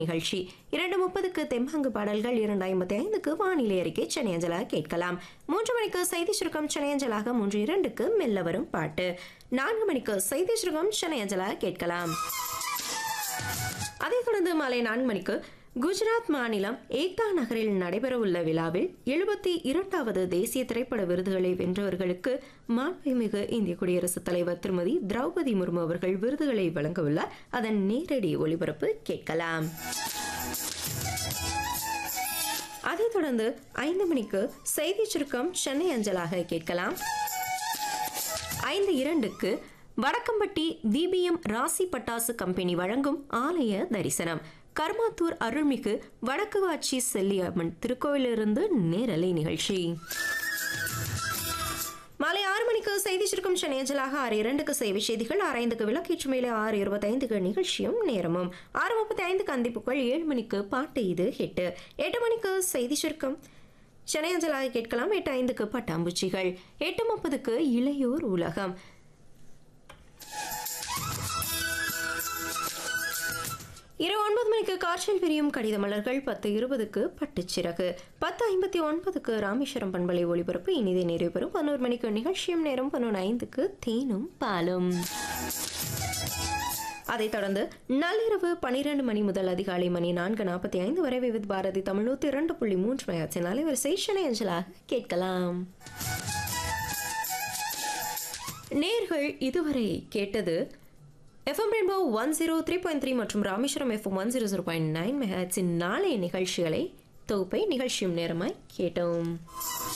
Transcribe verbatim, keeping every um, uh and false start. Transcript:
நிகழ்ச்சி இரண்டு முப்பதுக்கு தெம்மாங்கு பாடல்கள், இரண்டு ஐம்பத்தி ஐந்துக்கு வானிலை அறிக்கை சென்னை அஞ்சலாக கேட்கலாம். மூன்று மணிக்கு செய்தி சுருக்கம் சென்னை அஞ்சலாக, மூன்று இரண்டுக்கு மெல்ல வரும் பாட்டு, நான்கு மணிக்கு செய்தி சுருக்கம் சென்னை அஞ்சலாக கேட்கலாம். அதைத் தொடர்ந்து மாலை நான்கு மணிக்கு குஜராத் மாநிலம் ஏக்தா நகரில் நடைபெறவுள்ள விழாவில் எழுபத்தி இரண்டாவது தேசிய திரைப்பட விருதுகளை வென்றவர்களுக்கு மாண்புமிகு இந்திய குடியரசுத் தலைவர் திருமதி திரௌபதி முர்மு அவர்கள் விருதுகளை வழங்கவுள்ளார். அதன் நேரடி ஒளிபரப்பு கேட்கலாம். அதைத் தொடர்ந்து ஐந்து மணிக்கு செய்தி சுருக்கம் சென்னை அஞ்சலாக கேட்கலாம். ஐந்து இரண்டுக்கு வடக்கம்பட்டி விபிஎம் ராசி பட்டாசு கம்பெனி வழங்கும் ஆலய தரிசனம், கர்மாத்தூர் அருள்மிகு வடக்கு வாட்சி செல்லியம்மன் திருக்கோயிலிருந்து நேரலை நிகழ்ச்சி. மாலை ஆறு மணிக்கு செய்தி சுருக்கம் சென்னை அஞ்சலாக, ஆறு இரண்டுக்கு செய்தி செய்திகள், ஆறு ஐந்துக்கு விளக்கேற்று மேலே, ஆறு இருபத்தி ஐந்துக்கு நிகழ்ச்சியும் நேரமும், ஆறு முப்பத்தி ஐந்துக்கு அந்திப்புகள், ஏழு மணிக்கு பாட்டு இது ஹிட்டு, எட்டு மணிக்கு செய்தி சுருக்கம் சென்னை அஞ்சலாக கேட்கலாம். எட்டு ஐந்துக்கு பட்டாம்பூச்சிகள், எட்டு முப்பதுக்கு இளையோர் உலகம், இரவு ஒன்பது மணிக்கு காற்றில் விரியும் கடித மலர்கள், பத்து இருபதுக்கு பட்டுச்சிறகு, பத்து ஐம்பத்தி ஒன்பதுக்கு ராமேஸ்வரம் பண்பலை ஒளிபரப்பு இனிதே நிறைவு பெறும். பதினோரு மணிக்கு நிகழ்ச்சியும் நேரம், பதினொன்று ஐந்துக்கு தேனும் பாலும். அதைத் தொடர்ந்து நள்ளிரவு பனிரெண்டு மணி முதல் அதிகாலை மணி நான்கு நாற்பத்தி ஐந்து வரை விவித் பாரதி தமிழ் நூற்றி இரண்டு புள்ளி மூன்று மெகாஹெர்ட்ஸ் அலைவரிசை சென்னை அஞ்சலாக கேட்கலாம். நேர்கள் இதுவரை கேட்டது FM rainbow one zero three point three மற்றும் Rameswaram FM one zero zero point nine மெகாஹெர்ட்ஸின் நாளைய நிகழ்ச்சிகளை தொகுப்பை நிகழ்ச்சியும் நேரமாய் கேட்டோம்.